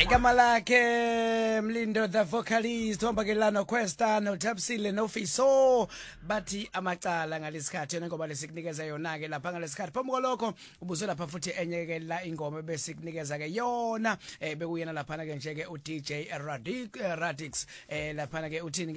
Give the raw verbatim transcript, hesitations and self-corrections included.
igama lakhe Mlindo the vocalist uhamba ke lana Questa no Tapsile no Fiso bathi amacala ngalesikhathi ngoba lesikunikeza yona ke lapha ngalesikhathi phambi kwalokho ubuzo lapha futhi enye ke la ingoma besikunikeza ke yona eh bekuyena lapha ke nje ke u D J Radix Radix eh lapha ke uthini